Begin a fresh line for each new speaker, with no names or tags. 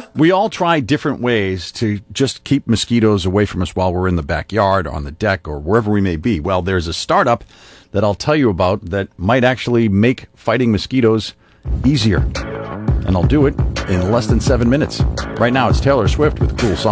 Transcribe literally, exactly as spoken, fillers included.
We all try different ways to just keep mosquitoes away from us while we're in the backyard, on the deck, or wherever we may be. Well, there's a startup that I'll tell you about that might actually make fighting mosquitoes easier. And I'll do it in less than seven minutes. Right now, it's Taylor Swift with Cool Summer.